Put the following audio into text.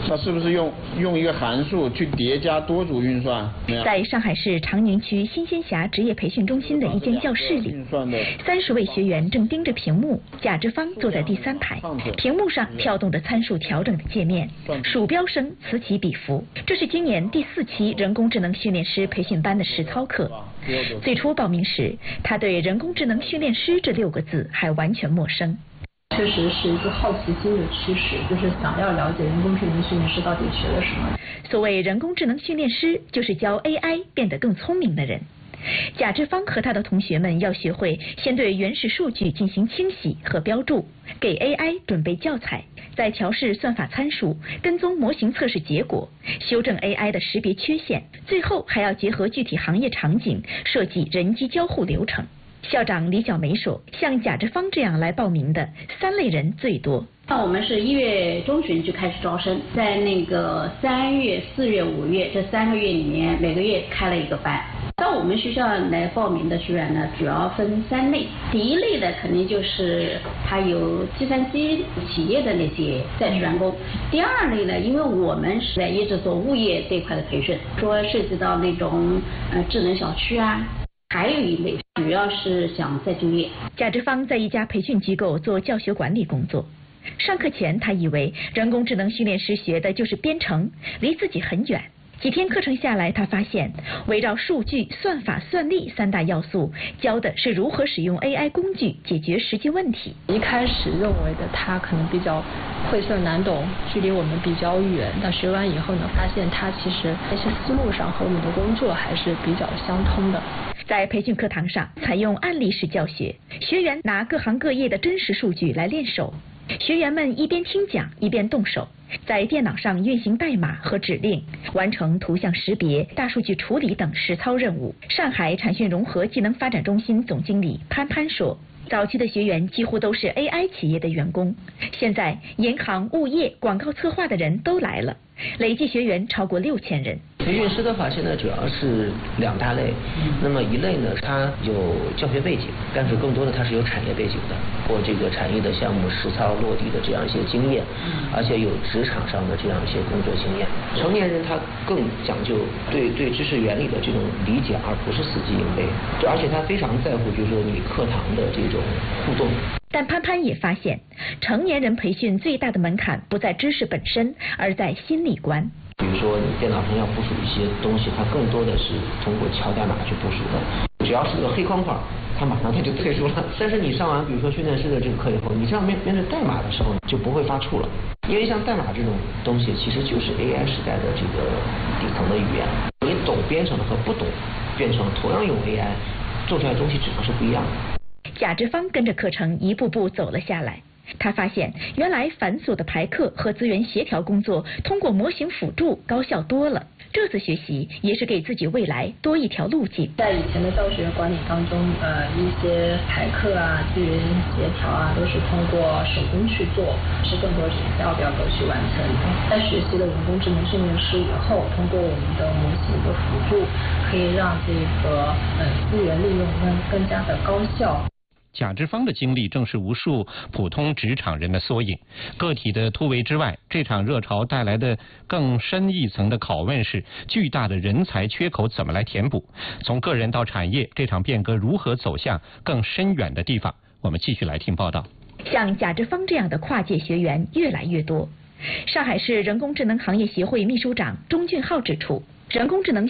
它是不是用一个函数去叠加多组运算？ 在上海市长宁区新仙峡职业培训中心的一间教室里，30位学员正盯着屏幕，贾志芳坐在第3排，屏幕上跳动着参数调整的界面，鼠标声此起彼伏。这是今年第4期人工智能训练师培训班的实操课。最初报名时，他对人工智能训练师这6个字还完全陌生。 确实是一个好奇心的驱使，就是想要了解人工智能训练师到底学了什么。 所谓人工智能训练师，就是教 AI 变得更聪明的人。贾志芳和他的同学们要学会先对原始数据进行清洗和标注，给 AI 准备教材，再调试算法参数，跟踪模型测试结果，修正 AI 的识别缺陷，最后还要结合具体行业场景，设计人机交互流程。校长李小梅说，像贾志芳这样来报名的3类人最多。 那我们是1月中旬就开始招生，在那个3月、4月、5月这3个月里面，每个月开了一个班。到我们学校来报名的学员呢，主要分3类。第一类的肯定就是他有计算机企业的那些在职员工。第2类呢，因为我们是在一直做物业这一块的培训，说涉及到那种智能小区啊。还有一类主要是想再就业。 贾志芳在一家培训机构做教学管理工作。上课前，他以为人工智能训练师学的就是编程，离自己很远。几天课程下来，他发现围绕数据、算法、算力3大要素，教的是如何使用 AI 工具解决实际问题。 一开始认为的他可能比较晦涩难懂，距离我们比较远，但学完以后呢，发现他其实在一些思路上和我们的工作还是比较相通的。 在培训课堂上，采用案例式教学，学员拿各行各业的真实数据来练手。学员们一边听讲一边动手，在电脑上运行代码和指令，完成图像识别、大数据处理等实操任务。上海产讯融合技能发展中心总经理潘潘说，早期的学员几乎都是 AI 企业的员工，现在银行、物业、广告策划的人都来了，累计学员超过6000人。 培训师的话，现在主要是2大类。那么一类呢，它有教学背景，但是更多的它是有产业背景的，或这个产业的项目实操落地的这样一些经验，而且有职场上的这样一些工作经验。成年人他更讲究对知识原理的这种理解，而不是死记硬背，而且他非常在乎，就是说你课堂的这种互动。 但潘潘也发现，成年人培训最大的门槛不在知识本身，而在心理关。 比如说你电脑上要部署一些东西，它更多的是通过敲代码去部署的。只要是个黑框框，它马上就退出了。但是你上完比如说训练师的这个课以后，你这样面对代码的时候就不会发怵了，因为像代码这种东西其实就是 AI 时代的这个底层的语言。你懂编程和不懂编程，同样用 AI 做出来的东西只能是不一样的。 贾志芳跟着课程一步步走了下来。他发现，原来繁琐的排课和资源协调工作通过模型辅助高效多了。这次学习也是给自己未来多一条路径。 在以前的教学管理当中，一些排课啊、资源协调啊，都是通过手工去做，是更多是 Excel 表格去完成。在学习了人工智能训练师以后，通过我们的模型的辅助，可以让这个资源利用更加的高效。 贾志芳的经历正是无数普通职场人的缩影。个体的突围之外，这场热潮带来的更深一层的拷问是：巨大的人才缺口怎么来填补？从个人到产业，这场变革如何走向更深远的地方？我们继续来听报道。 像贾志芳这样的跨界学员越来越多。上海市人工智能行业协会秘书长钟俊浩指出，人工智能